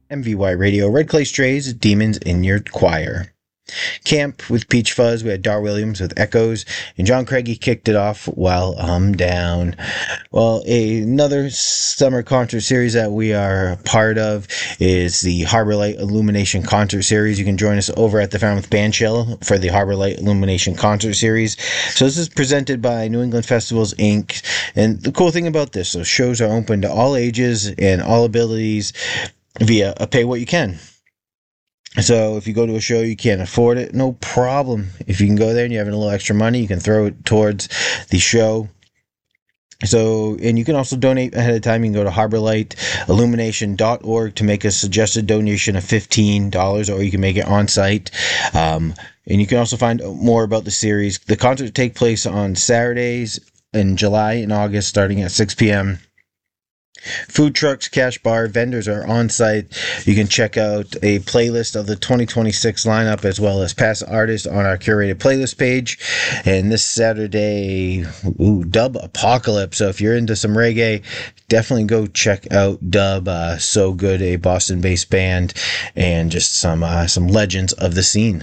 MVY Radio, Red Clay Strays, Demons in Your Choir. Camp with Peach Fuzz, we had Dar Williams with Echoes, and John Craigie kicked it off while I'm down. Well, another summer concert series that we are a part of is the Harbor Light Illumination Concert Series. You can join us over at the Falmouth Bandshell for the Harbor Light Illumination Concert Series. So this is presented by New England Festivals, Inc. And the cool thing about this, so shows are open to all ages and all abilities via a pay what you can. So if you go to a show, you can't afford it, no problem. If you can go there and you have a little extra money, you can throw it towards the show. So, and you can also donate ahead of time. You can go to harborlightillumination.org to make a suggested donation of $15, or you can make it on site. And you can also find more about the series. The concerts take place on Saturdays in July and August, starting at 6 p.m. Food trucks, cash bar, vendors are on site. You can check out a playlist of the 2026 lineup as well as past artists on our curated playlist page. And this Saturday, Dub Apocalypse. So if you're into some reggae, definitely go check out Dub. So good, a Boston-based band, and just some legends of the scene.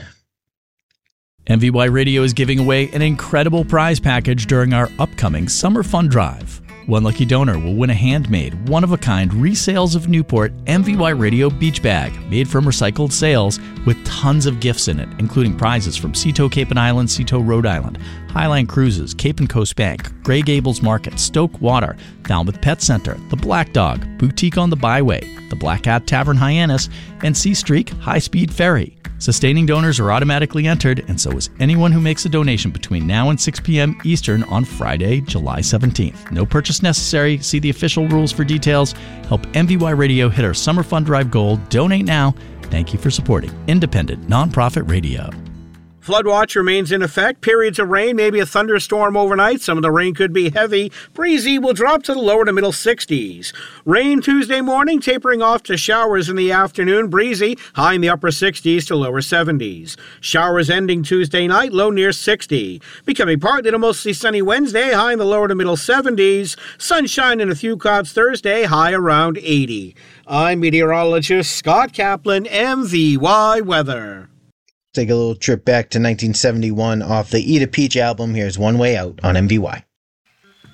MVY Radio is giving away an incredible prize package during our upcoming Summer Fun Drive. One lucky donor will win a handmade, one-of-a-kind Resales of Newport MVY Radio beach bag made from recycled sails with tons of gifts in it, including prizes from Seato Cape and Island, Seato Rhode Island, Highline Cruises, Cape and Coast Bank, Grey Gables Market, Stoke Water, Falmouth Pet Center, The Black Dog, Boutique on the Byway, The Black Cat Tavern Hyannis, and Sea Streak High Speed Ferry. Sustaining donors are automatically entered, and so is anyone who makes a donation between now and 6 p.m. Eastern on Friday, July 17th. No purchase necessary. See the official rules for details. Help MVY Radio hit our Summer Fun Drive goal. Donate now. Thank you for supporting independent, nonprofit radio. Flood watch remains in effect. Periods of rain, maybe a thunderstorm overnight. Some of the rain could be heavy. Breezy will drop to the lower to middle 60s. Rain Tuesday morning, tapering off to showers in the afternoon. Breezy, high in the upper 60s to lower 70s. Showers ending Tuesday night, low near 60. Becoming partly to mostly sunny Wednesday, high in the lower to middle 70s. Sunshine and a few clouds Thursday, high around 80. I'm meteorologist Scott Kaplan, MVY Weather. Take a little trip back to 1971 off the Eat a Peach album. Here's One Way Out on MVY.